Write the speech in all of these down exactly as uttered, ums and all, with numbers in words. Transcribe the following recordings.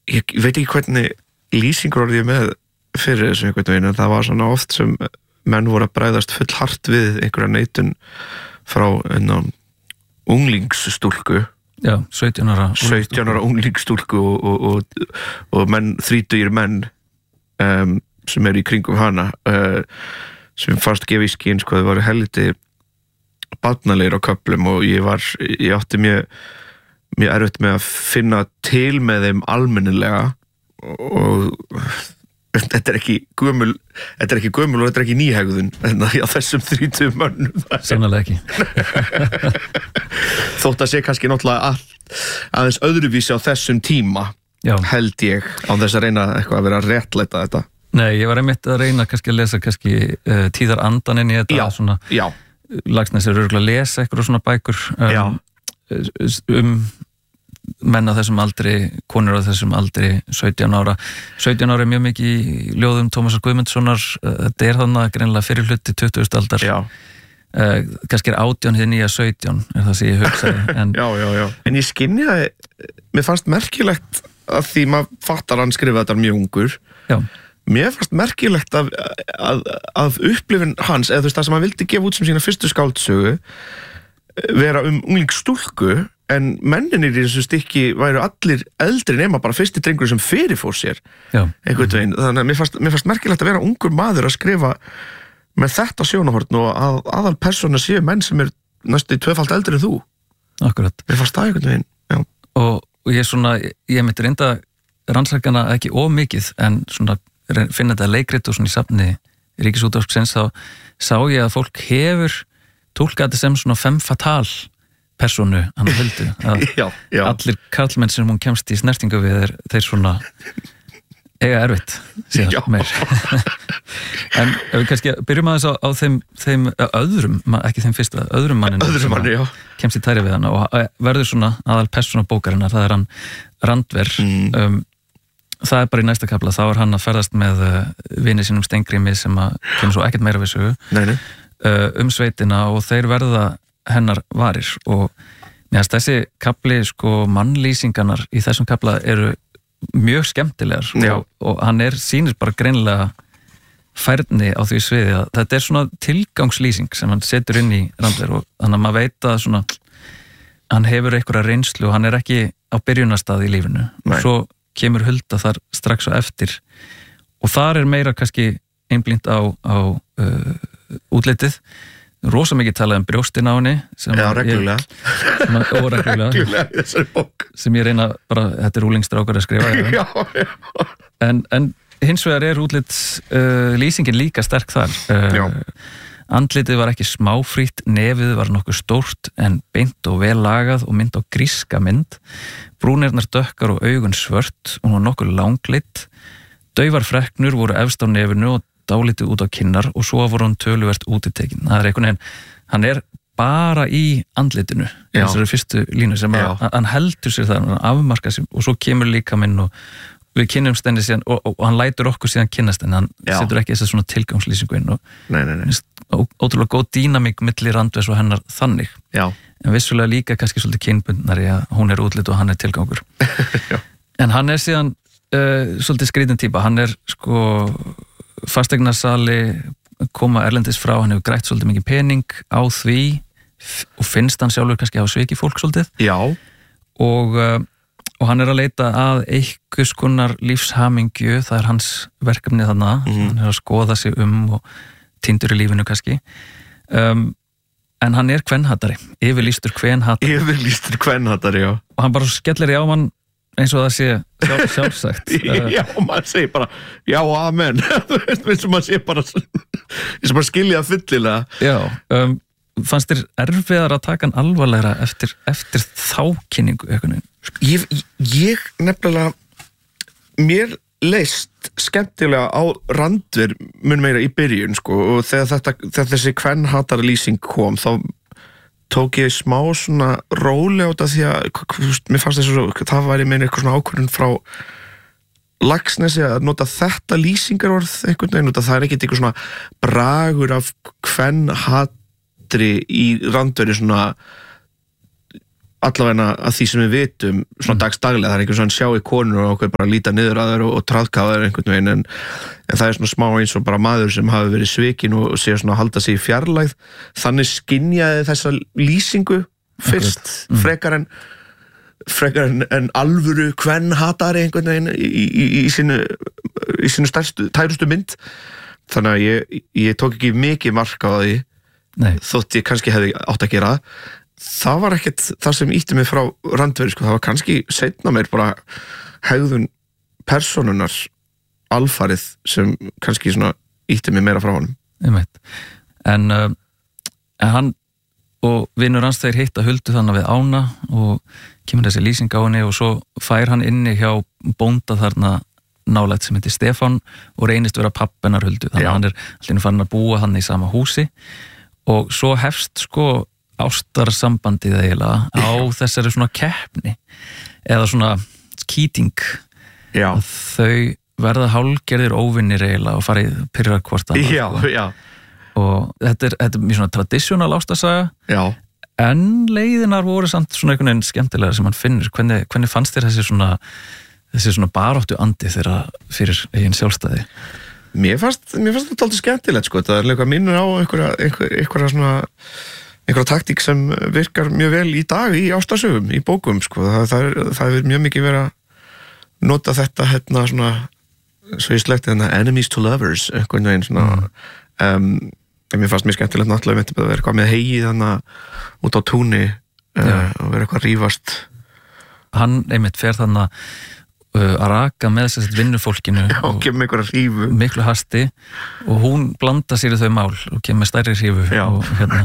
ég veit ekki hvernig lýsingur orðið ég með fyrir þessu einhvern veginn, en það var svona oft sem menn voru að bræðast full hart við einhverja neitun frá enná unglingsstúlku. Já, sautján ára sautján ára unglingsstúlku og, og, og, og menn, þrítugir menn um, sem eru í kringum hana uh, sem fannst gefa í skinn, sko, þau voru helviti barnalegir á köflum og ég var, ég átti mjög mjög erfitt með að finna til með þeim almennilega og þetta er ekki gömul þetta er ekki gömul og þetta er ekki nýhegðun en á þessum þrítugum mönnum sannlega ekki þótt að sé kannski náttúrulega að, aðeins öðruvísi á þessum tíma. Já. Held ég á þess að reyna eitthvað að vera að réttlæta þetta. Nei, ég var einmitt að reyna kannski að lesa kannski uh, tíðar andan inn í þetta. Já, svona, já. Lagsnes er örugglega að lesa eitthvað svona bækur um, um menn á þessum aldri, konur á þessum aldri sautján ára. sautján ára er mjög mikið í ljóðum Tómasar Guðmundssonar, þetta er þannig greinilega fyrir hluti tuttugustu aldar. Já. Uh, kannski er átján hið nýja sautján, er það sem ég hugsaði. En... já, já, já. En ég skynni að mér fannst merkilegt að því maður fattar hann skrifa þetta mjög ungur. Já. Mér fannst merkilegt að, að, að upplifun hans, eða þú veist það sem hann vildi gefa út sem sína fyrstu skáldsögu, vera um unglingsstúlku, en menninir í þessu stykki væru allir eldri nema bara fyrsti drengur sem fyrirfór sér. Já. Einhvern veginn. Þannig að mér fannst, mér fannst merkilegt að vera ungur maður að skrifa með þetta sjónarhorn og að aðal persóna séu menn sem er næstu tvöfalt eldri en þú. Akkurat. Mér fannst það einhvern veginn, já. Og, og ég svona, ég myndi reynda rannsakana ekki of mikið, en svona finna þetta leikrit og svona í safni Ríkisútvarpsins, þá sá ég að fólk hefur túlkað þetta sem svona femme fatale persónu, hann höldu að já, já. Allir karlmenn sem hún kemst í snertingu við er, þeir svona eiga erfitt síðan meir en ef við kannski byrjum aðeins á, á þeim, þeim öðrum, ekki þeim fyrsta öðrum manninu öðrum manni, já. Kemst í tæri við hann og verður svona aðal persóna bókarinnar, það er hann Randver. mm. um, það er bara í næsta kafla, þá er hann að ferðast með uh, vini sínum Steingrími sem að kemur svo ekkert meira við sögu nei, nei. Uh, um sveitina og þeir verða hennar varir og mér finnst þessi kafli, sko, mannlýsingarnar í þessum kafla eru mjög skemmtilegar og, og hann er sýnir bara greinilega færni á því sviði að þetta er svona tilgangslýsing sem hann setur inn í Randver og þannig að maður veit að svona hann hefur einhverja reynslu og hann er ekki á byrjunarstað í lífinu. Nei. Og svo kemur Hulda þar strax á eftir og þar er meira kannski einblínt á, á uh, útlitið. Rosa mikið talað um brjóstin á henni já, reglulega sem, reglulega í þessari bók sem ég reyna bara, þetta er úlingstrákar að skrifa já, já. En, en hins vegar er útlit uh, lýsingin líka sterk þar uh, andlitið var ekki smáfrítt, nefið var nokkuð stórt en beint og vel lagað og mynd á gríska mynd, brúnirnar dökkar og augun svört og hún var nokkuð langleitt, daufar freknur voru efst á nefinu og dálítið út á kinnar og svo voru hann töluvert útitekinn. Það er einhvern veginn, hann er bara í andlitinu í þessari fyrstu línu sem að, hann heldur sér það, hann afmarkar sér og svo kemur líka minn og við kynnumst henni síðan og, og, og hann lætur okkur síðan kynnast en hann já. Setur ekki þess að svona tilgangslýsingu inn og nei, nei, nei. Ó, ótrúlega góð dýnamík milli Randvers og hennar þannig. Já. En vissulega líka kannski svolítið kynbundnari að hún er útlit og hann er tilgangur. En hann er síðan uh, svolítið skrítin típa, hann er sko fasteignasali koma erlendis frá, hann hefur grætt svolítið mikið pening á því og finnst hann sjálfur kannski á sveiki fólk svolítið. Já. Og, og hann er að leita að einhvers konar lífshamingju, það er hans verkefni þarna, mm. hann er að skoða sig um og týndur í lífinu kannski. Um, en hann er kvenhattari, yfirlýstur kvenhattari. Yfirlýstur kvenhattari, já. Og hann bara skellir í á mann eins og það sé sjálf, sjálfsagt. Já, maður segir bara, já, amen. eins og maður sé bara, eins og maður skilja fyllilega. Já, um, fannst þér erfiðar að taka hann alvarlegra eftir, eftir þá kynningu eitthvað? Ég, ég nefnilega, mér leist skemmtilega á Randver mun meira í byrjun, sko, og þegar, þetta, þegar þessi kvenhatara lýsing kom, þá tók ég smá svona róli á þetta því að mér fannst þess að það væri meina eitthvað svona ákvörðun frá Laxnesi að nota þetta lýsingarorð einhvern veginn, það er ekkert eitthvað svona bragur af kvenhatri í Randveri svona allavega að því sem við vitum svona mm. dagsdaglega, það er einhvern svona sjá í konur og okkur bara líta niður að þeir og, og traðka á þeir einhvern veginn, en, en það er svona smá eins og bara maður sem hafi verið svikin og sé svona að halda sig í fjarlægð, þannig skynjaði þessa lýsingu fyrst mm. frekar en frekar en, en alvöru kvenhatari einhvern veginn í, í, í, í sínu í sínu stærstu, tærustu mynd, þannig að ég, ég tók ekki mikið mark á því. Nei. Þótt ég kannski hefði átt að gera það var ekkert það sem ítti mig frá Randveri, sko, það var kannski seinna meir bara hegðun persónunar alfarið sem kannski svona ítti mig meira frá honum. En, uh, en hann og vinur hans þeir hitta Huldu þannig við ána og kemur þessi lýsing á henni og svo fær hann inni hjá bónda þarna nálægt sem heitir Stefán og reynist vera pappennar Huldu, þannig að hann er allir farin að búa hann í sama húsi og svo hefst sko ástarsambandið eiginlega á þessari svona keppni eða svona kýting já. Að þau verða hálfgerðir óvinnir eiginlega og farið pyrra hvort annað já, sko. Já. Og þetta er, þetta er mjög svona tradisjonal ástarsaga já. En leiðinar voru samt svona einhvern veginn skemmtilega sem hann finnur, hvernig, hvernig fannst þér þessi svona þessi svona baráttu andi þeirra fyrir eigin sjálfstæði? Mér fannst, mér fannst þetta alltaf skemmtilegt sko, það er eitthvað minnur á einhverja, einhverja, einhverja svona einhverja taktík sem virkar mjög vel í dag í ástarsögum, í bókum sko. það, það, er, það er mjög mikið verið að nota þetta hérna svona svo ég slekti hérna enemies to lovers einhvern veginn svona mm. um, en mér fannst mér skemmtilegt náttúrulega að vera eitthvað með hegi þannig út á túni uh, og vera eitthvað rífast. Hann einmitt fer þannig að raka með þess að vinnufólkinu já, og kemur einhverja hrífu miklu hasti og hún blanda sér í þau mál og kemur með stærri hrífu já. Og hérna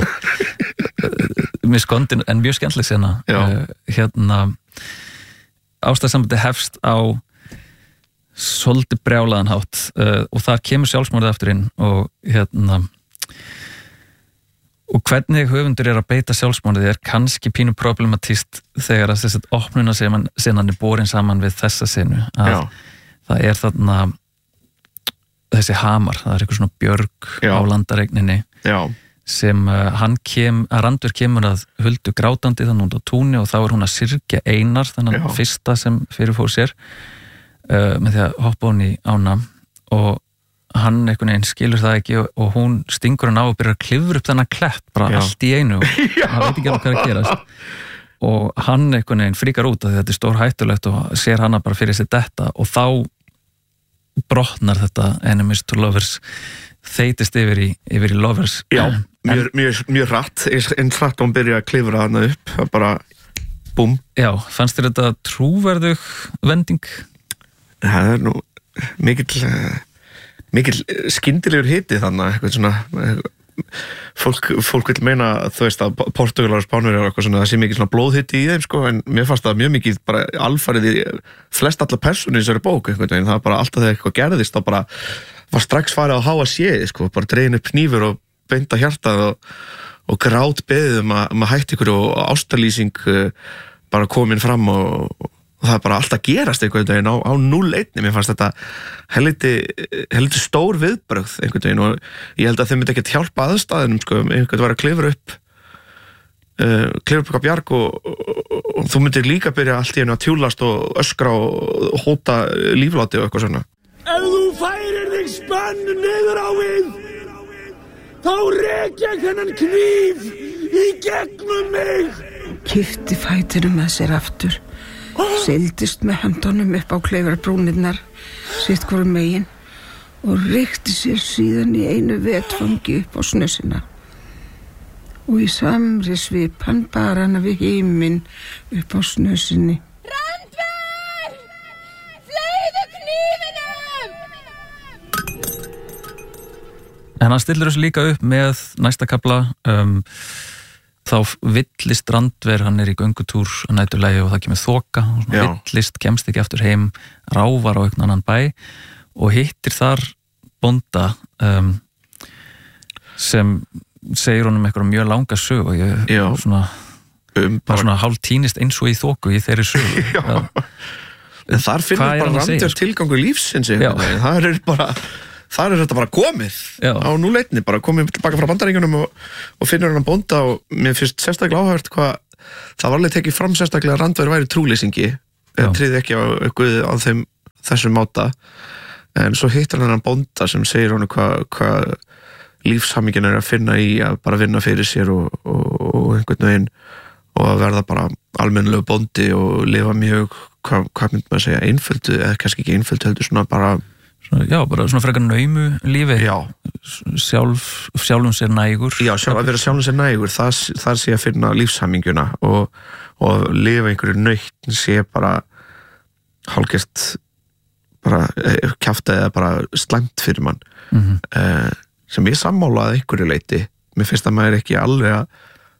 mjög skondin en mjög skemmtileg sena uh, hérna ástæðsambandi hefst á svolítið brjálaðan hátt uh, og þar kemur sjálfsmorðið aftur inn og hérna og hvernig höfundur er að beita sjálfsmorðið er kannski pínu problematíst þegar að þess að opnuna senan er borin saman við þessa senu að já. Það er þarna þessi hamar, það er eitthvað svona björg já. Á landaregninni já. Sem uh, hann kem, að Randver kemur að Huldu grátandi þannig út á túni og þá er hún að syrgja Einar þannig að fyrsta sem fyrirfór sér uh, með því að hoppa hún í ána og hann einhvern veginn skilur það ekki og hún stingur hann á og byrjar að klifra upp þennan klett bara já. Allt í einu og hann veit ekki alveg hvað að gerast og hann einhvern veginn fríkar út að þetta er stór hættulegt og sér hana bara fyrir sér detta og þá brotnar þetta enemies to lovers þeytist yfir í, yfir í lovers já, mjög, mjög, mjög hratt einn hratt og hann byrja að klifra hana upp bara búm já, fannst þér þetta trúverðug vending? Það er nú mikill mikill skyndilegur hiti þannig eitthvað svona fólk, fólk vil meina þú veist að Portúgalar og Spánverjar og eitthvað svona það sé mikið svona blóðhiti í þeim sko en mér fannst það mjög mikið bara alfarið í flest alla persónur í þessari bók einhvern veginn, það var bara alltaf þegar eitthvað gerðist þá bara var strax farið á háa séð sko, bara dregin upp hnífur og beinda hjartað og, og grát beðið um að, um að hætti ykkur og ástarlýsing bara komin fram og og það er bara alltaf gerast einhvern veginn á, á núll einni, mér fannst þetta helviti, helviti stór viðbrögð einhvern veginn og ég held að þeim myndi ekkert hjálpa aðstæðunum sko, einhvern var að klifra upp uh, klifra upp eitthvað bjarg og, og, og, og þú myndir líka byrja allt í einu að tjúlast og öskra og hóta lífláti og eitthvað svona. Ef þú færir þig spenn niður á við þá rek ég hennan kníf í gegnum mig. Kippti fætinum með sér aftur seildist með höndunum upp á kleifarbrúnirnar sitt hvoru megin og reykti sér síðan í einu vetfangi upp á snössina og í samri svip hann bar hana við himinn upp á snössinni. Randver! Fleygðu knífinum! En hann stillir þessu líka upp með næsta kafla um þá villist Randver, hann er í göngutúr að næturlagi og það kemur þoka og svona villist, kemst ekki aftur heim ráfar á einhvern annan bæ og hittir þar bónda um, sem segir honum eitthvað mjög langa sög og ég Já. svona um, bara svona hálf tínist eins og í þoku í þeirri sög en þar finnur bara Randver tilgangur lífsins það er bara þar er þetta bara komið Já. Á núleitni, bara komið tilbaka frá Bandaríkjunum og, og finnur hann bónda og mér finnst sérstaklega áhægt hvað það var alveg tekið fram sérstaklega að Randver væri trúleysingi eða tryði ekki á Guði á þeim þessum máta, en svo hittar hann bónda sem segir honum hvað hva lífshamingin er að finna í að bara vinna fyrir sér og, og, og einhvern veginn og að verða bara almennilegu bóndi og lifa mjög, hvað, hvað mynd maður segja, einföldu, eða kannski ekki einföldu heldur svona bara svona, já, bara svona frekar naumu lífi já. Sjálf, sjálfum sér nægur já, sjálf, að vera sjálfum sér nægur það, það sé að finna lífshaminguna og, og lifa einhverju nautn sé bara hálfgert bara kjafta eða bara slæmt fyrir mann mm-hmm. uh, sem ég sammálaði einhverju leiti mér finnst að maður ekki alveg að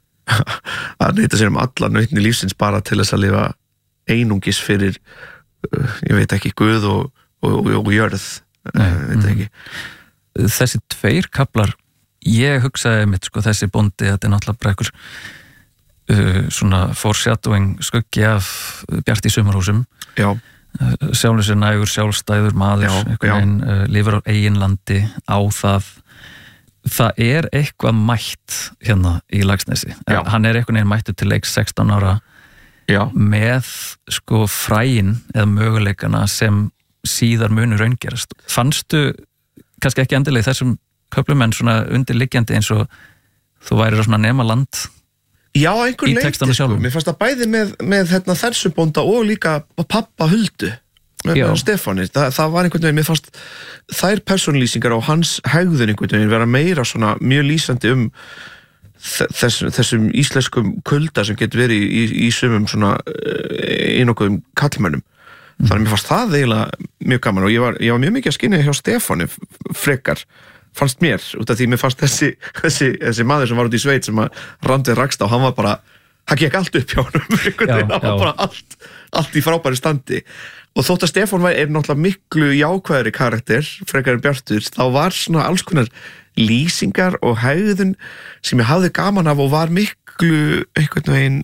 að neyta sér um alla nautni lífsins bara til þess að lifa einungis fyrir uh, ég veit ekki Guð og, og, og, og jörð Nei, uh, veit ekki mm. Þessi tveir kaplar ég hugsaði mitt sko þessi bóndi þetta er náttúrulega bara einhver uh, svona foreshadowing skuggi af Bjart í sumarhúsum já uh, sjálfur sér nægur, sjálfstæður maður já, einhvern veginn uh, lifur á eigin landi á það það er eitthvað mætt hérna í Laxnesi já. Hann er einhvern veginn mættur til leiks sextán ára já. Með sko fræin eða möguleikana sem síðar munu raungerast fannstu kannski ekki endilega í þessum köflum en svona undirliggjandi eins og þú værir svona nema land já, einhver í leiti sko, mér fannst að bæði með, með hérna, þessu bónda og líka pappa Huldu með, með Stefáni, Þa, það var einhvern veginn mér fannst þær persónlýsingar á hans hegðun einhvern veginn vera meira svona mjög lýsandi um þess, þessum íslenskum kulda sem getur verið í, í, í sumum svona einokkuðum kallmönnum mm. þannig mér fannst það eiginlega mjög gaman og ég var, ég var mjög mikið að skynja hjá Stefáni frekar, fannst mér út af því mér fannst þessi, þessi, þessi maður sem var út í sveit sem að Randver rakst á, hann var bara hann gekk allt upp hjá honum einhvern veginn, hann var bara allt, allt í frábæri standi og þótt að Stefán er náttúrulega miklu jákvæðari karakter frekar en Bjartur, þá var svona alls konar lýsingar og hegðun sem ég hafði gaman af og var miklu einhvern veginn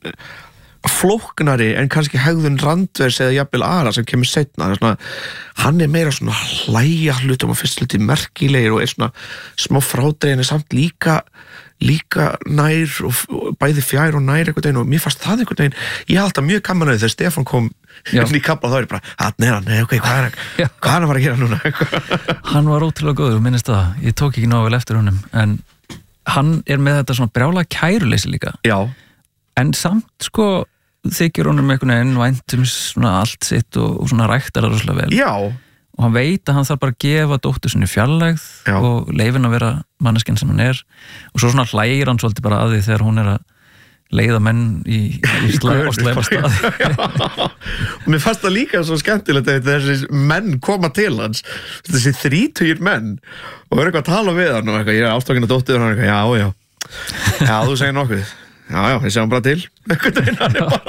flóknari en kannski hegðun Randvers eða jafnvel Ara sem kemur seinna svona, hann er meira svona hlæja hlutum og fyrst hluti merkilegir og er svona smá frádregin samt líka líka nær og, og bæði fjær og nær einhvern veginn og mér fannst það einhvern veginn ég hafði alltaf mjög gaman að þegar Stefán kom inn í kapla þá er ég bara, hann er hann, nei ok, hvað er hann hvað er hann að fara að gera núna hann var ótrúlega góður, minnist það, ég tók ekki nógu vel eftir honum, en hann er með þetta svona brjála kæruleysi líka já, en samt sko þykir honum einhvern veginn vænt um svona allt sitt og, og svona ræktar það rosalega vel já og hann veit að hann þarf bara að gefa dóttur sinni fjarlægð já. Og leifin að vera manneskinn sem hann er og svo svona hlægir hann svolítið bara að því þegar hún er að leiða menn í, í slæm og slæma staði og mér fannst það líka svo skemmtilegt að þessi menn koma til hans þessi þrítugir menn og verður eitthvað að tala við hann og eitthvað, ég er ástofnginn að dóttir og hann eitthvað, já, já já, þú segir nokkuð, já, já, ég sé hann bara til eitthvað einn hann er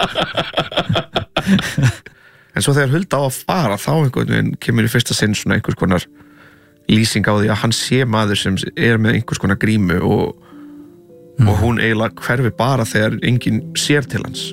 bara en svo þegar Hulda á að fara þá einhvern veginn kemur í fyrsta sinn svona einhvers konar lýsing á því að hann sé maður sem er með einhvers konar grímu og, mm. og hún eiginlega hverfi bara þegar enginn sér til hans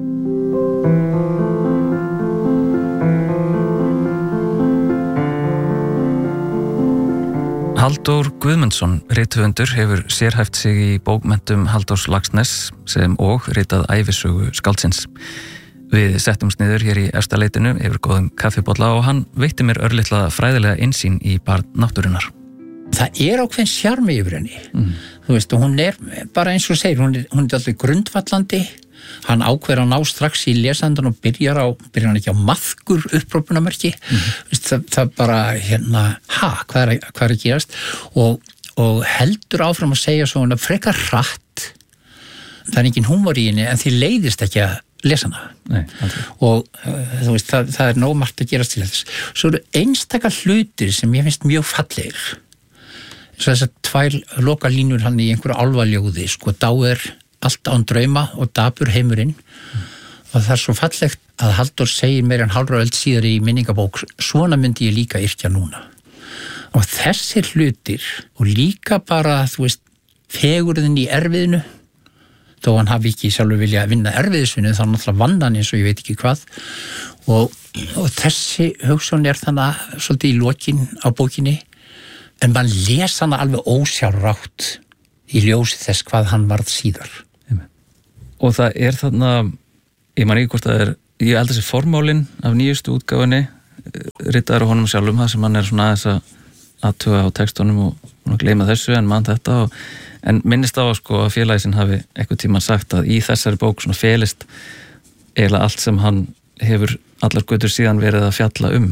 Halldór Guðmundsson, rithöfundur, hefur sérhæft sig í bókmenntum Halldórs Laxness sem og ritað ævisögu skáldsins. Við settumst niður hér í efstaleitinu yfir góðum kaffibolla og hann veitti mér örlitla fræðilega innsýn í barn náttúrunnar. Það er ákveðin sjarmi yfir henni. Mm. Þú veist, hún er bara eins og segir, hún er, hún er alveg grundvallandi. Hann ákveður að ná strax í lesandan og byrjar á, byrjar hann ekki á maðkur upprópunamerki. Mm. Það, það bara, hérna, ha, hvað er, hvað er að gerast? Og, og heldur áfram að segja svona frekar hratt. Það er engin húmor í henni, en því leiðist ekki að lesa hana. Nei, og uh, þú veist, það, það er nóg margt að gerast til þess. Svo eru einstaka hlutir sem ég finnst mjög fallegir. Svo þessar tvær lokalínur hann í einhverju álfaljóði, sko, dá er allt án drauma og dapur heimurinn. Mm. Og það er svo fallegt að Halldór segir meir en hálfra öld síðar í minningabók, svona myndi ég líka yrkja núna. Og þessir hlutir, og líka bara, þú veist, fegurðin í erfiðinu, þó hann hafi ekki sjálfur vilja að vinna erfiðisvinnu, þá náttúrulega vann hann eins og ég veit ekki hvað. Og, og þessi hugsun er þannig svolítið í lokin á bókinni, en mann les hana alveg ósjálfrátt í ljósi þess hvað hann varð síðar. og það er þarna ég man ekki hvort það er ég held þessi formálinn af nýjustu útgáfunni ritaður á honum sjálfum það sem hann er svona aðeins að athuga á textunum og, og gleyma þessu en mann þetta og, en minnist á sko að félagi sinn hafi eitthvað tíma sagt að í þessari bók svona felist eiginlega allt sem hann hefur allar götur síðan verið að fjalla um,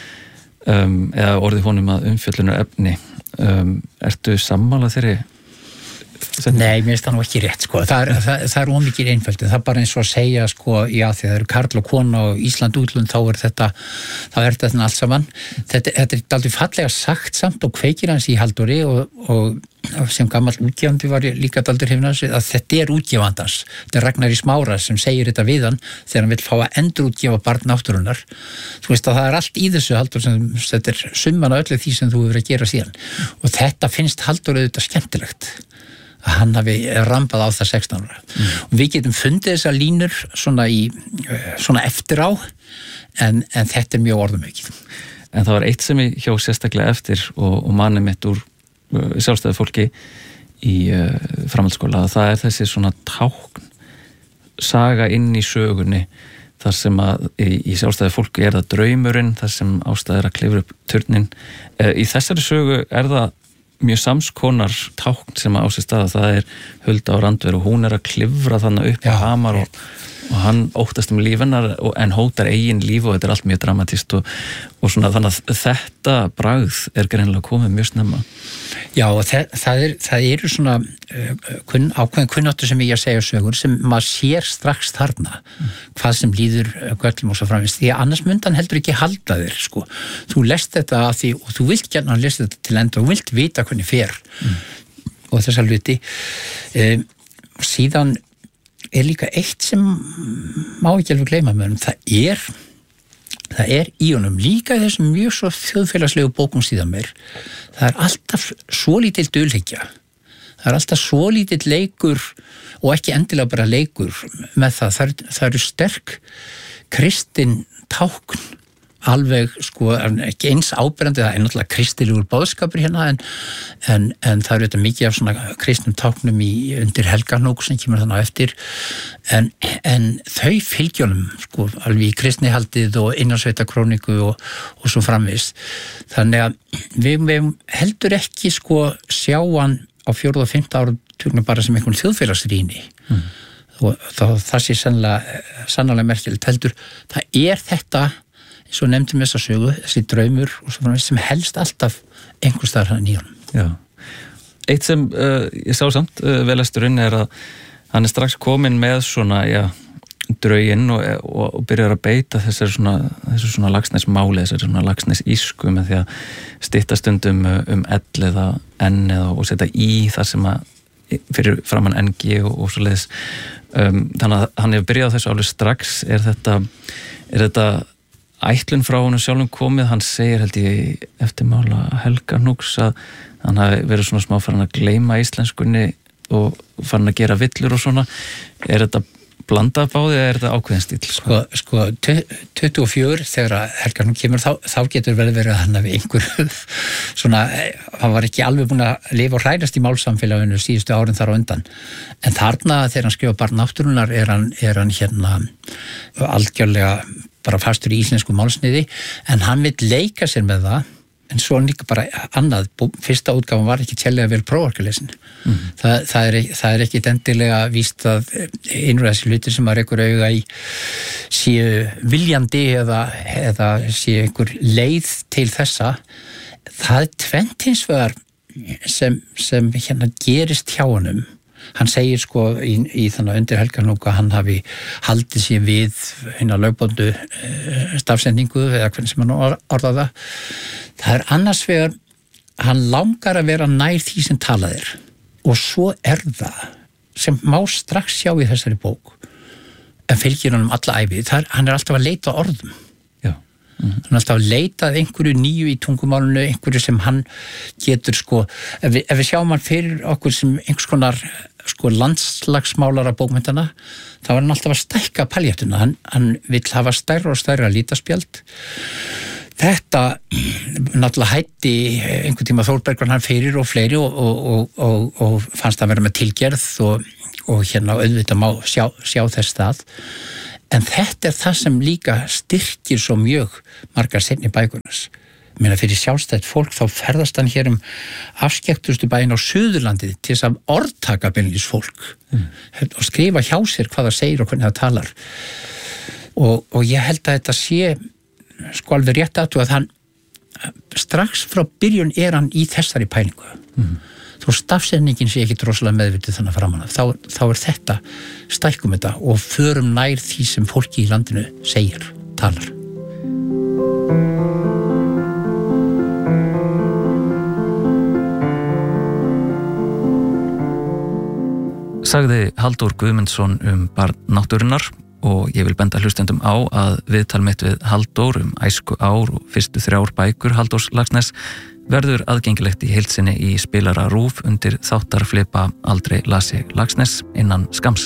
um eða orðið honum að umfjöllunar efni um, ertu sammála þeirri? Nei, mér finnst það nú ekki rétt sko. það, er, það, það er ómikið einföld það er bara eins og að segja sko, já því það eru karl og kona og Ísland útlund þá er þetta þá er þetta allt saman þetta, þetta er aldrei fallega sagt samt og kveikir hans í Halldóri og, og sem gamall útgefandi var ég líka aldrei hrifinn af þessu að þetta er útgefandans þetta er Ragnar í Smára sem segir þetta við hann þegar hann vil fá að endurútgefa barn náttúrunnar þú veist að það er allt í þessu Halldór sem þetta er summan af öllu því sem þú hefur að gera síðan og þetta finnst Halldóri þetta skemmtilegt að hann hafi rambað á það sextán ára mm. og við getum fundið þessar línur svona, í, svona eftir á en, en þetta er mjög orðumökið En það var eitt sem ég hjó sérstaklega eftir og, og manni mitt úr uh, sjálfstæðu fólki í uh, framhaldsskóla það er þessi svona tákn saga inn í sögunni þar sem að í, í sjálfstæðu fólki er það draumurinn þar sem ástæður að klifra upp turnin uh, í þessari sögu er það mjög samskonar tákn sem á sér stað það er Hulda á Randver og hún er að klifra þannig upp á hamar og, og hann óttast um lífennar en hótar eigin líf og þetta er allt mjög dramatist og, og svona þannig að þetta bragð er greinilega komið mjög snemma Já og það, það, er, það eru svona uh, kun, ákveðin kunnáttu sem ég að segja sögur sem maður sér strax þarna mm. hvað sem líður göllum og svo framvist því að annars myndan heldur ekki halda þér sko. Þú lest þetta að því og þú vilt gætna að lesa þetta til enda og vilt vita hvernig fer mm. og þessa hluti um, síðan er líka eitt sem má ekki alveg gleyma með það er það er í honum líka í þessum mjög svo þjóðfélagslegu bókum síðan mér það er alltaf svo lítill dulhyggja það er alltaf svo lítill leikur og ekki endilega bara leikur með það, það, er, það eru sterk kristin tákn alveg sko, ekki eins áberandi það er náttúrulega kristilegur boðskapur hérna en, en, en það eru þetta mikið af svona kristnum táknum í undir Helganók sem kemur þannig á eftir en, en þau fylgjónum sko, alveg í kristnihaldið og innarsveitakróniku og, og svo framvist þannig að við, við heldur ekki sko sjá hann á fjórða og fimmta áratugum bara sem einhvern þjóðfélagsrýni mm. og það, það sé sannlega, sannlega merkilegt heldur það er þetta svo nefndum við þessa sögu, þessi draumur og svo sem helst alltaf einhver staðar hann í honum. Já. Eitt sem uh, ég sá samt uh, velesturinn er að hann er strax kominn með svona, já, drauginn og, og, og byrjar að beita þessari svona, þessari svona lagsnesmáli, þessari svona lagsnesísku með því að stytta stundum um ell eða n eða og setja í þar sem að fyrir framann ng og, og svo leiðis. Um, þannig að hann hefur byrjað þessu alveg strax. Er þetta, er þetta ætlun frá honum sjálfum komið, hann segir held ég eftirmála Helganóks að hann hafi verið svona smá farin að gleyma íslenskunni og farin að gera villur og svona. Er þetta blanda af báði eða er þetta ákveðin stíl? Sko, sko tuttugu og fjögur þegar Helganók kemur þá, þá getur vel verið að hann hafi einhver svona, hann var ekki alveg búin að lifa og hrærast í málsamfélaginu síðustu árin þar á undan. En þarna þegar hann skrifa Barn náttúrunnar er hann, er hann hérna algjörlega bara fastur í íslensku málsniði en hann vill leika sér með það en svo líka bara annað fyrsta útgáfan var ekki tjellega vel prófarkalesin mm. það, það, er, það er ekki endilega víst að einhverja þessi hlutir sem að rekur auga í séu viljandi eða, eða séu einhver leið til þessa það er tvennt hins vegar sem, sem hérna gerist hjá honum. Hann segir sko í, í þannig undir Helganók að hann hafi haldið sér við hérna lögbóndu uh, stafsendingu eða hvernig sem hann orðað það. Það er annars vegar, hann langar að vera nær því sem talaðir og svo er það sem má strax sjá í þessari bók en fylgir hann um alla æfi. Það er, hann er alltaf að leita orðum. Já. Mm-hmm. Hann er alltaf að leita nýju nýju í tungumálunu, einhverju sem hann getur sko, ef við, ef við sjáum hann fyrir okkur sem einhvers konar sko landslagsmálara bókmyndana þá var hann alltaf að stækka paljettuna hann, hann vill hafa stærra og stærra lítaspjald þetta náttúrulega hætti einhvern tíma Þórbergur hann fyrir og fleiri og, og, og, og, og fannst að vera með tilgerð og, og hérna auðvitað má sjá, sjá þess það. En þetta er það sem líka styrkir svo mjög margar seinni bækurnas. Ég meina fyrir sjálfstætt fólk þá ferðast hann hér um afskekktustu bæinn á Suðurlandið til þess að orðtaka beinlínis fólk mm. og skrifa hjá sér hvað það segir og hvernig það talar. Og, og ég held að þetta sé sko alveg rétt aðtúa að hann strax frá byrjun er hann í þessari pælingu. Mm. Þó stafsetningin sé ekki rosalega meðvitið þannig framan af. Þá, þá er þetta, stækkum þetta og förum nær því sem fólki í landinu segir, talar. Sagði Halldór Guðmundsson um barn náttúrunnar og ég vil benda hlustendum á að viðtal mitt við Halldór um æsku ár og fyrstu þrjár bækur Halldórs Laxness verður aðgengilegt í heild sinni í spilara RÚV undir þáttarflipa Aldrei las ég Laxness innan skams.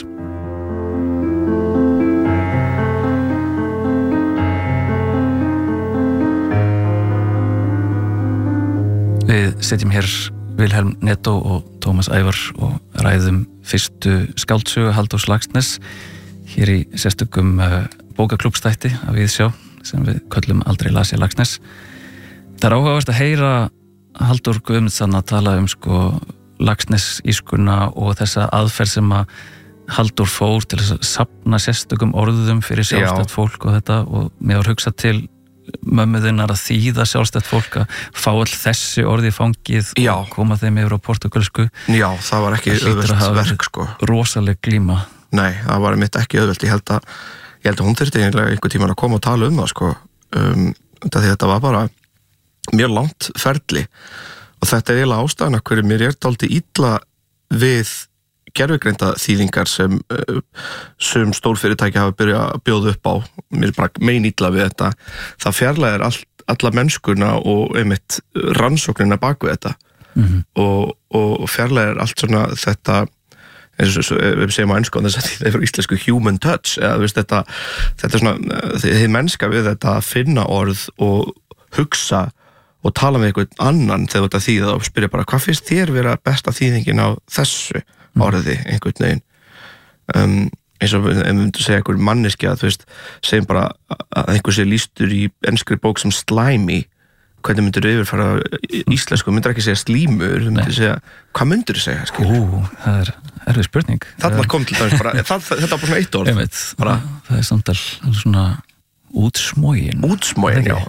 Við setjum hér Vilhelm Netto og Tómas Ævar og ræðum fyrstu skáldsögu Halldórs Laxness hér í sérstökum uh, bókaklúbbstætti að við sjá sem við köllum Aldrei las ég Laxness. Það er áhugavert að heyra Halldór Guðmundsson að tala um sko Laxness ískuna og þessa aðferð sem að Halldór fór til þess að safna sérstökum orðum fyrir sjálfstætt fólk og þetta og mér var hugsað til mömmuðinnar að þýða sjálfstætt fólk að fá all þessi orði fangið Já. Og koma þeim yfir á portugalsku. Já, það var ekki auðvelt verk sko. Rosaleg glíma. Nei, það var mitt ekki auðvelt. Ég held að, ég held að hún þurfti eiginlega einhver tímann að koma og tala um það sko. Um, því þetta var bara mjög langt ferli og þetta er eiginlega ástæðan að hverju mér er dálítið illa við gervigreinda þýðingar sem uh, sem stórfyrirtæki hafa byrjað að bjóða upp á. Mér er bara mein illa við þetta. Það fjarlægir all, alla mennskuna og einmitt rannsóknina bak við þetta mm-hmm. og, og fjarlægir allt svona þetta eins og við segjum á ensku þess að það er íslensku human touch eða veist, þetta, þetta er svona þið mennska við þetta að finna orð og hugsa og tala með einhvern annan þegar þetta þýða og spyrja bara hvað finnst þér vera besta þýðingin á þessu orði einhvern veginn um, eins og ef við myndum segja einhver manneskja þú veist, segjum bara að einhver sé lýstur í enskri bók sem slimy hvernig myndur þú yfirfara íslensku, myndur ekki segja slímur myndur segja, hvað myndur þú segja skilur? Ú, það er erfið spurning þarna kom til dæmis bara, það, þetta var bara svona eitt orð Einmitt, bara, það er samtal svona útsmógin útsmógin, já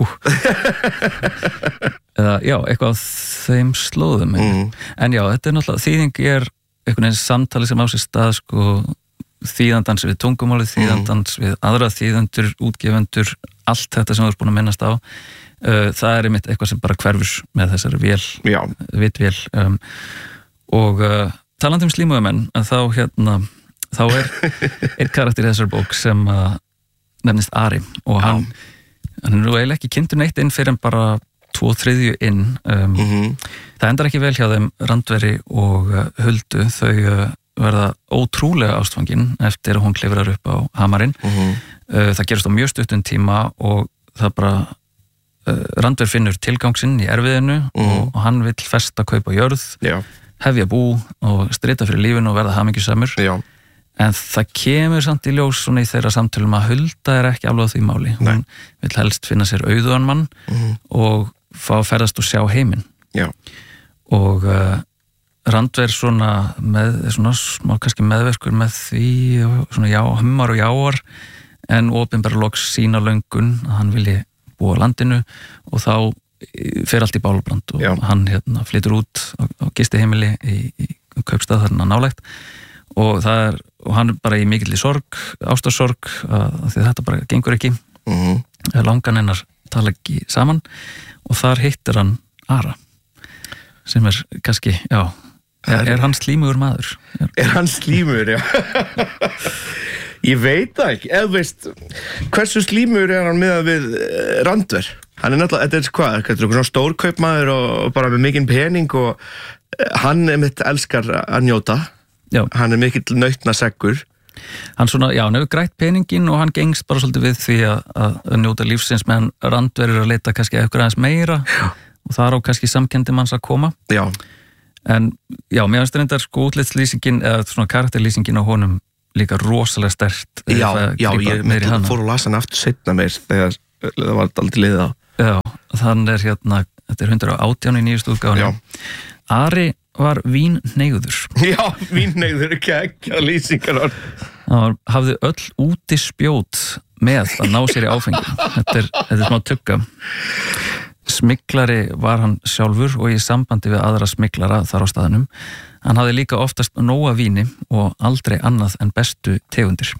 eða já, eitthvað á þeim slóðum mm. en já, þetta er náttúrulega þýðing er einhvern veginn samtali sem á sér stað sko, þýðandans við tungumálið þýðandans mm. við aðra þýðendur útgefendur, allt þetta sem þú ert búin að minnast á uh, það er einmitt eitthvað sem bara hverfur með þessari vél vitvél um, og uh, talandi um slímuðumenn að þá hérna þá er einn karakter í þessari bók sem uh, nefnist Ari og hann, hann er nú eiginlega ekki kynntur neitt inn fyrir en bara tvo þriðju inn um, mm-hmm. það endar ekki vel hjá þeim Randveri og uh, Huldu þau uh, verða ótrúlega ástfangin eftir að hún klifrar upp á hamarinn mm-hmm. uh, það gerist á mjög stuttum tíma og það bara uh, Randver finnur tilgangsinn í erfiðinu mm-hmm. og, og hann vill festa kaupa jörð Já. Hefja bú og strita fyrir lífinu og verða hamingjusamur Já. En það kemur samt í ljós svona í þeirra samtölum að Hulda er ekki alveg á því máli hún Nei. Vill helst finna sér auðugan mann mm-hmm. og fá að ferðast og sjá heiminn Já. Og uh, Randver svona með svona smá kannski meðverkur með því og svona já, hummar og jáar en opinbera loks sína löngun að hann vilji búa á landinu og þá fer allt í bálbrand og já. Hann hérna flytur út á, á gistiheimili í, í kaupstað þarna nálægt og það er og hann er bara í mikilli sorg, ástarsorg að, að því þetta bara gengur ekki mm-hmm. langan hennar tala ekki saman og þar hittir hann Ara sem er kannski, já er, er hann slímugur maður? Er, er hann slímugur, já ég veit það ekki, eða veist hversu slímugur er hann með við Randver? Hann er náttúrulega, þetta er hvað, þetta er stórkaupmaður og, og bara með mikinn pening og hann er mitt elskar að njóta Já. Hann er mikill nautna seggur hann svona, já, hann hefur grætt peningin og hann gengst bara svolítið við því að, að, að njóta lífsins meðan Randver er að leita kannski eitthvað aðeins meira já. Og það er á kannski samkendi manns að koma já. en já, mér finnst reyndar sko útlitslýsingin eða svona karakterlýsingin á honum líka rosalega sterkt Já, já, ég meir í hana. fór að lasa hann aftur setna meir þegar það var aldrei liðið á. Já, þann er hérna, þetta er hundrað og átján í nýjustu útgáfunni. Ari var vínneyður. Já, vínneyður, ekki ekki að lýsingar hann. Hann hafði öll úti spjót með að ná sér í áfengi. Þetta er, þetta er smá tugga. Smiklari var hann sjálfur og í sambandi við aðra smiklara þar á staðnum. Hann hafði líka oftast nóga víni og aldrei annað en bestu tegundir.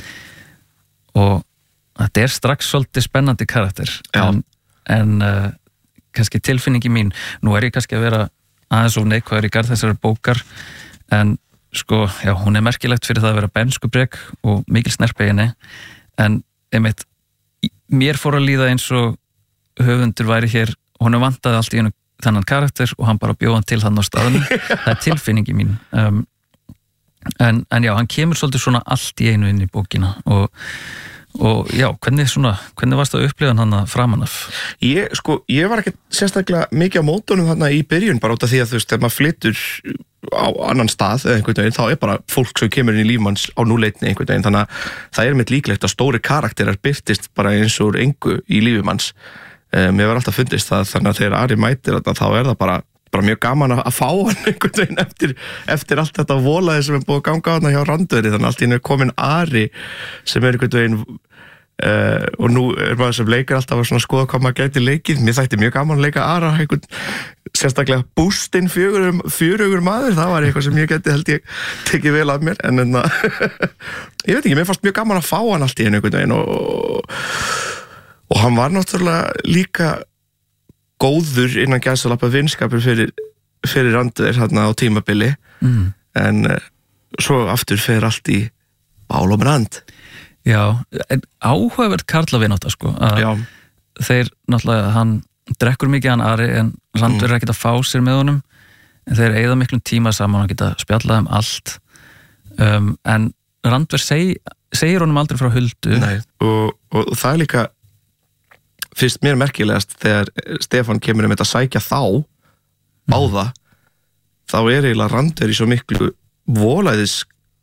Og þetta er strax svolítið spennandi karakter. Já. En, en uh, kannski tilfinningi mín, nú er ég kannski að vera aðeins of neikvæður í garð þessari bókar, en sko, já, hún er merkilegt fyrir það að vera benskubrek og mikil snerpa í henni, en einmitt, mér fór að líða eins og höfundur væri hér, hún er vantaði allt í einu þennan karakter og hann bara bjóð hann til þann á staðnum. Það er tilfinningi mín. Um, en, en já, hann kemur svolítið svona allt í einu inn í bókina og Og já, hvernig svona, hvernig varst það að upplifa hann að framan af? Ég, sko, ég var ekki sérstaklega mikið á mótunum þarna í byrjun bara út af því að þú veist, þegar maður flyttur á annan stað eða einhvern veginn, þá er bara fólk sem kemur inn í lífmanns á núleitni einhvern veginn, þannig að það er mitt líklegt að stóri karakterar byrtist bara eins og engu í lífumanns. Um, ég var alltaf fundist það, þannig að þegar Ari mætir þetta, þá er það bara bara mjög gaman að fá hann einhvern veginn eftir, eftir allt þetta volaði sem er búið að ganga á hann hjá Randveri, þannig að allt í henni er komin Ari sem er einhvern veginn uh, og nú er maður sem leikar alltaf að svona skoða hvað maður gæti leikið. Mér þætti mjög gaman að leika Ara einhvern sérstaklega bústinn fjörugur, fjörugur maður, það var eitthvað sem ég gæti held ég tekið vel af mér, en en ég veit ekki, mér fannst mjög gaman að fá hann allt í henni einhvern veginn og, og hann var náttúrulega líka góður innan gæsalappa vinskapur fyrir, fyrir Randver hérna á tímabili, mm. en uh, svo aftur fer allt í bál og brand. Já, en áhugavert karlavinátta sko, að þeir náttúrulega, hann drekkur mikið hann Ari en Randver er ekkert að fá sér með honum, en þeir eyða miklum tíma saman og geta spjallað um allt, um, en Randver seg, segir honum aldrei frá Huldu. Nei, og, og, og það er líka fyrst mér merkilegast þegar Stefán kemur um þetta að sækja þá báða, mm. þá er eiginlega Randver í svo miklu volæðis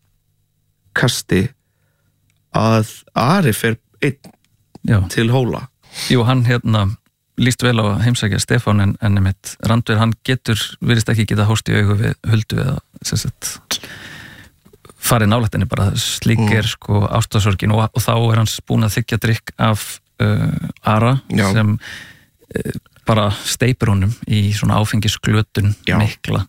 kasti að Ari fer einn Já. Til hóla. Jú, hann hérna líst vel á að heimsækja Stefán en, en einmitt Randver, hann getur virðist ekki geta hóst í augu við Huldu eða sem sagt farið nálægt henni, bara slík er mm. sko ástarsorgin og, og þá er hans búin að þiggja drykk af Uh, Ara Já. Sem uh, bara steipur honum í svona áfengisglötun mikla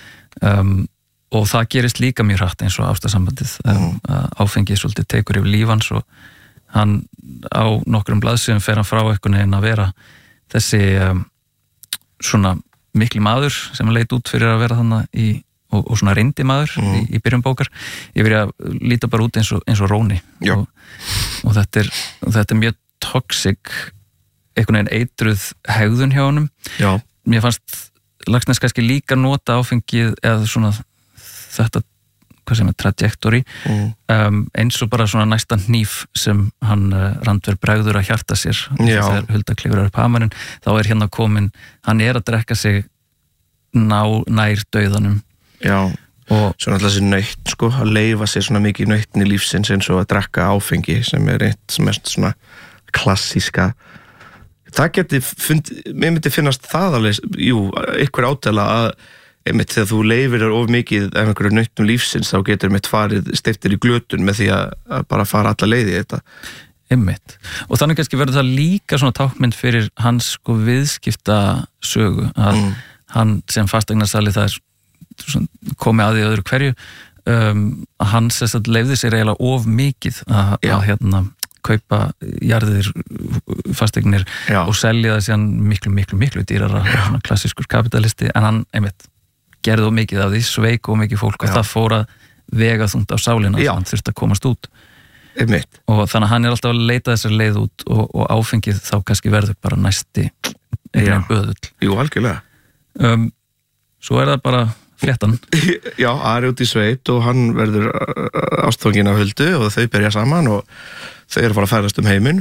um, og það gerist líka mjög hratt eins og ástarsambandið um, uh, áfengið svolítið tekur yfir lífans og hann á nokkrum blaðsíðum fer hann frá einhvern veginn að vera þessi um, svona mikli maður sem hann leit út fyrir að vera þannig í og, og svona reyndi maður mm. í, í byrjun bókar. Ég verið að líta bara út eins og, eins og Róni og, og þetta er, þetta er mjög toxic, einhvern veginn eitruð hegðun hjá honum. Já. Mér fannst Laxness kannski líka nota áfengið eða svona þetta, hvað sem er trajectory, mm. um, eins og bara svona næsta hníf sem hann uh, Randver bregður að hjarta sér þegar Hulda klifrar upp hamarinn, þá er hérna komin, hann er að drekka sig ná, nær dauðanum. Já. Og svo náttúrulega þessi nautn, sko, að leyfa sér svona mikið nautn í lífsins eins og að drekka áfengi sem er eitt sem er svona klassíska. Það geti fundið, mér myndi finnast það alveg, jú, ykkur átala að einmitt þegar þú leifir þér of mikið af einhverju nautnum lífsins, þá getur einmitt farið steyptir í glötun með því að, að bara fara alla leiði í þetta. Einmitt. Og þannig kannski verður það líka svona tákmynd fyrir hans sko viðskipta sögu, að mm. hann sem fasteignarsali það er komið að því öðru hverju, um, að hann sérst að leifði sér eiginlega of mikið að, að hérna kaupa jarðir, fasteignir Já. Og selja það síðan miklu, miklu, miklu dýrara, svona klassískur kapitalisti, en hann, einmitt, gerði of mikið af því, sveik of mikið fólk Já. Og það fór að vega þungt á sálina, þannig að hann þurfti að komast út. Einmitt. Og þannig að hann er alltaf að leita þessar leið út og, og áfengið þá kannski verður bara næsti einhvern böðull. Jú, algjörlega. Um, svo er það bara fléttan. Já, Ari út í sveit og hann verður ástfanginn af Huldu og þau byrja saman og þau eru bara að færast um heiminn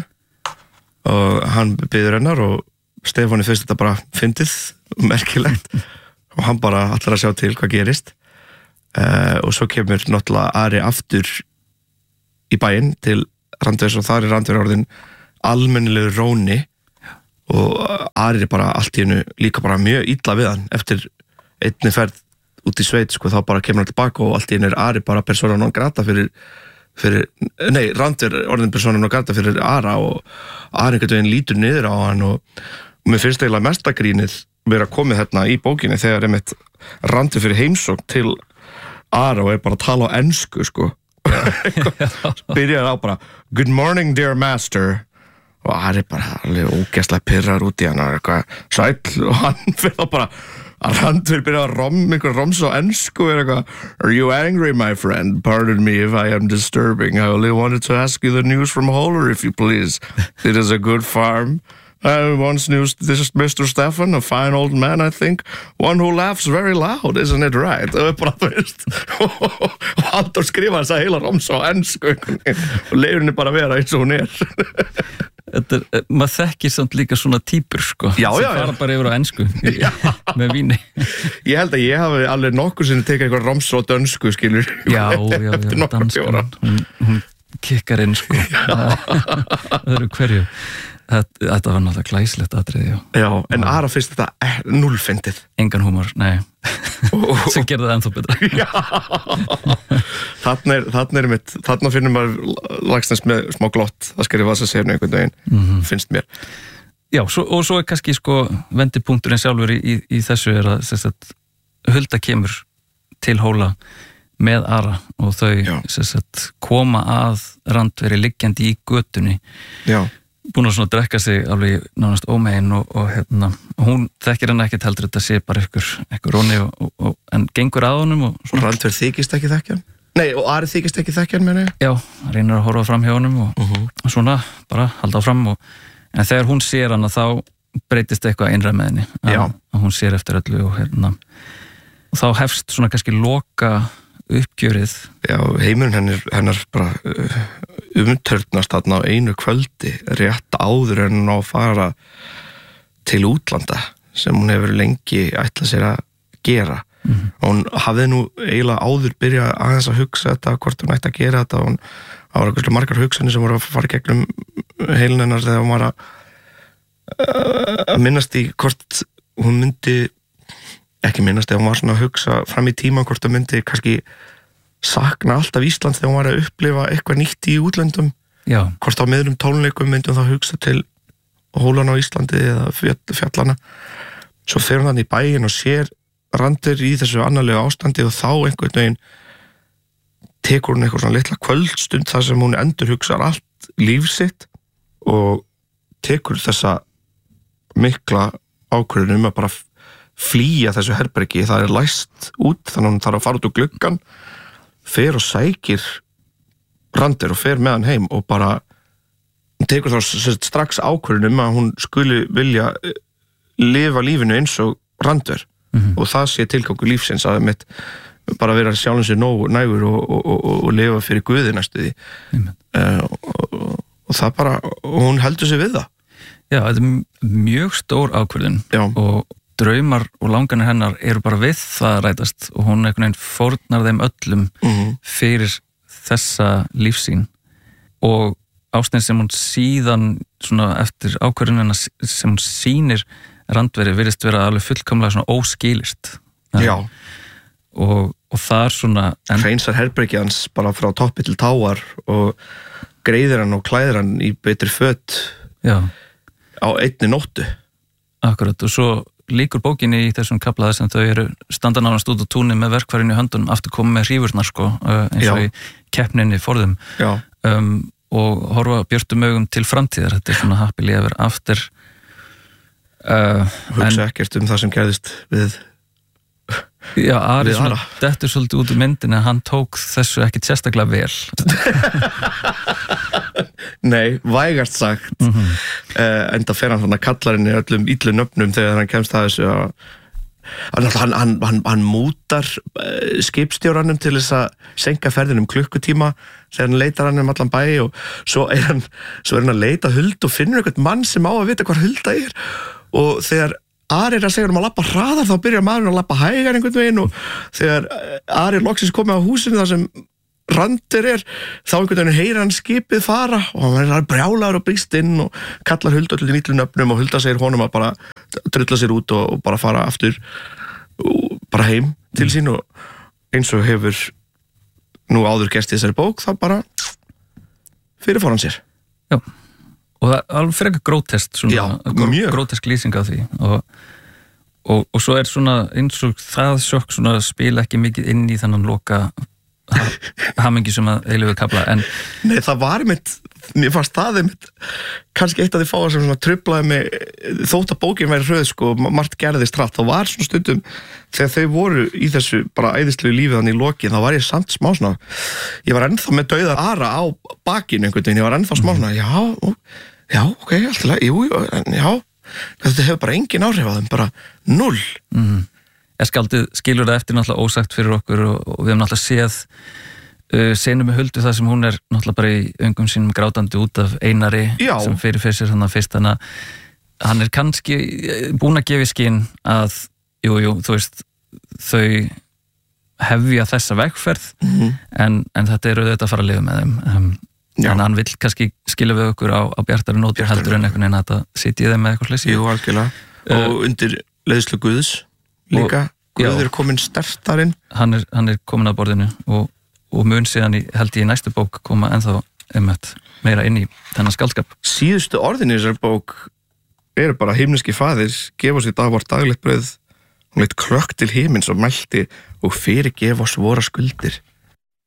og hann biður hennar og Stefáni finnst þetta bara fyndið, merkilegt og hann bara allar að sjá til hvað gerist uh, og svo kemur náttúrulega Ari aftur í bæinn til Randvers og þar er Randver orðin almennilegur róni og Ari er bara allt í hennu líka bara mjög illa við hann eftir einni ferð út í sveit sko, þá bara kemur hann tilbaka og allt í hennu er Ari bara persóna non grata fyrir, fyrir nei, Randver orðin persóna non grata fyrir Ara og Ari einhvern veginn lítur niður á hann og, og mér finnst eiginlega mesta grínið vera komið hérna í bókinni þegar einmitt Randver fyrir heimsókn til Ara og er bara að tala á ensku sko byrjar á bara good morning dear master og Ari bara alveg ógeðslega pirrar út í hann og eitthvað sæll og hann fyrir bara að Randver byrja að rom, einhver roms á ensku og er eitthvað are you angry my friend, pardon me if I am disturbing, I only wanted to ask you the news from Holler if you please it is a good farm I once knew this is Mister Stefan, a fine old man, I think. One who laughs very loud, isn't it right? Og bara, þú veist, og Halldór skrifa þess að heila romsa á ensku og leiðurinn er bara að vera eins og hún er. Þetta er, maður þekkir samt líka svona típur, sko. Já, já, já. Sem fara bara yfir á ensku með víni. Ég held að ég hafi alveg nokkur sinni tekið eitthvað romsa á dönsku, skilur. Já, já, já, danskan. Hún, hún kikkar inn, sko. Það eru hverju. Þetta, þetta var náttúrulega glæslegt atriði, já. Já, en Ara finnst þetta núllfyndið. Engan húmor, nei. Sem gerði það ennþá betra. Já. Þarna er, þarna er mitt, þarna finnum maður Laxness með smá glott, það skrifa þess að segja einhvern veginn, mm-hmm. finnst mér. Já, svo, og svo er kannski sko vendipunkturinn sjálfur í, í, í þessu er að sagt, Hulda kemur til Hóla með Ara og þau sagt, koma að Randveri liggjandi í götunni. Já. Búin að svona drekka sig alveg nánast ómegin og, og hérna, hún þekkir hann ekkert heldur þetta sé bara ykkur, ykkur róni og, og, og, en gengur að honum og svona. Randver þykist ekki þekkja hann? Nei, og Ari þykist ekki þekkja hann, meni? Já, reynir að horfa fram hjá honum og, uh-huh. og svona bara halda áfram og, en þegar hún sér hann að þá breytist eitthvað innræð með henni að, að hún sér eftir öllu og hérna og þá hefst svona kannski loka uppgjörið. Já, heimurinn hennar, hennar bara uh, umtörnast þarna á einu kvöldi rétt áður en hún á að fara til útlanda sem hún hefur lengi ætlað sér að gera. Mm-hmm. Og hún hafði nú eiginlega áður byrjað aðeins að hugsa þetta, hvort hún ætti að gera þetta og hún það var eitthvað margar hugsanir sem voru að fara gegnum heilin hennar þegar hún var að, að minnast í hvort hún myndi ekki minnast þegar hún var svona að hugsa fram í tíma hvort það myndi kannski sakna alltaf Ísland þegar hún var að upplifa eitthvað nýtt í útlöndum. Já. Hvort á miðrum tónleikum myndum það hugsa til Hólan á Íslandi eða fjallana. Svo fer hún þannig í bæinn og sér Randver í þessu annarlega ástandi og þá einhvern veginn tekur hún eitthvað svona litla kvöldstund þar sem hún endurhugsar allt líf sitt og tekur þessa mikla ákvörðun um að bara flýja þessu herbergi, það er læst út þannig að hún þarf að fara út úr gluggan fer og sækir Randver og fer með hann heim og bara hún tekur þá strax ákvörðun um að hún skuli vilja lifa lífinu eins og Randver mm-hmm. og það sé tilgangur lífsins að mitt bara vera sjálfum sér nóg nægur og, og, og, og lifa fyrir Guði næstu því mm-hmm. uh, og, og, og það bara og hún heldur sig við það. Já, þetta er mjög stór ákvörðun Já. Og draumar og langanir hennar eru bara við það að rætast og hún einhvern veginn fórnar þeim öllum mm-hmm. fyrir þessa lífsýn og ástæðin sem hún síðan svona eftir ákvörðunina sem hún sýnir Randveri virðist vera alveg fullkomlega svona óskilist. Já. Og, og það er svona en... hreinsar herbergi hans bara frá toppi til táar og greiðir hann og klæðir hann í betri föt Já. Á einni nóttu. Akkurat og svo líkur bókinni í þessum kaflaði sem þau eru standa nánast út á túnni með verkfærinu í höndunum aftur koma með hrífurnar sko eins og Já. Í keppninni forðum um, og horfa björtum augum til framtíðar þetta er svona happily ever after uh, hugsa en, ekkert um það sem gerðist við Já, Ari svona dettur svolítið út í myndinni að hann tók þessu ekki sérstaklega vel Nei, vægast sagt mm-hmm. uh, enda fer hann svona kallarinn í öllum illu nöfnum þegar hann kemst að þessu að hann, hann, hann, hann mútar uh, skipstjóranum til þess að senka ferðinum klukkutíma þegar hann leitar hann um allan bæ og svo er hann, svo er hann að leita Huld og finnur einhvern mann sem á að vita hvað Hulda er og þegar Ari er að segja um að labba hraðar þá byrjar maðurinn að labba hægar einhvern veginn og þegar Ari er loksins komið á húsinu þar sem Randir er þá einhvern veginn heyrir hann skipið fara og hann er brjálaður og brýst inn og kallar Huldu öll í nýtlu nöfnum og Hulda segir honum að bara drulla sér út og, og bara fara aftur og bara heim til sín og eins og hefur nú áður gerst í þessari bók þá bara fyrir fór hann sér. Já. Og það er alveg fyrir ekki grótest svona, Já, grótesk lýsing af því og, og, og svo er svona eins og það sjokk svona spila ekki mikið inn í þannan loka ha, hamingi sem að eilífið kapla en Nei, það var mitt, mér fannst það mitt, kannski eitt af því fáa sem svona truflaði mig þótt að bókin væri hröð sko, margt gerðist hratt, þá var svona stundum þegar þau voru í þessu bara æðislegu lífið hann í lokin, þá var ég samt smá svona ég var ennþá með dauða Ara á bakinu einhvern veginn, ég var ennþá smá svona já, og Já, ok, alltaf, jú, jú, já, þetta hefur bara engin áhrif á þeim, bara null. Mm. Ég skaldið skilur það eftir náttúrulega ósagt fyrir okkur og, og við hefum náttúrulega séð uh, senum með Huldu það sem hún er náttúrulega bara í öngum sínum grátandi út af Einari já. sem fyrir fyrir sér þannig að fyrst þannig að hann er kannski búin að gefa í skinn að, jú, jú, þú veist, þau hefja þessa vegferð mm-hmm. en, en þetta eru þetta að fara að lifa með þeim. Um, Já. En hann vill kannski skilja við okkur á, á bjartari nótur heldur en einhvern veginn að þetta sitja í þeim með eitthvað slesi. Jú, algjörlega. Uh, og undir leiðslu Guðs líka. Og, Guð er komin stertarinn. Hann er, hann er komin að borðinu og, og mun síðan í, held ég í næstu bók koma ennþá einmitt meira inn í þennan skaldskap. Síðustu orðin í þessar bók eru bara himneski faðir, gefa sér dag vort daglegt brauð, hún leitt klökk til himins og mælti og fyrirgef oss vora skuldir.